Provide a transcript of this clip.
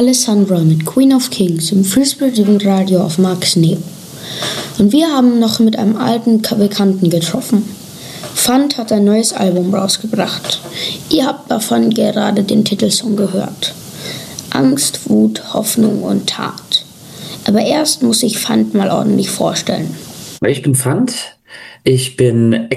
Alessandra mit Queen of Kings im Free Spirit Jugendradio auf Max Neo. Und wir haben noch mit einem alten Bekannten getroffen. Fant hat ein neues Album rausgebracht. Ihr habt davon gerade den Titelsong gehört. Angst, Wut, Hoffnung und Tat. Aber erst muss ich Fant mal ordentlich vorstellen. Ich bin Fant. Ich bin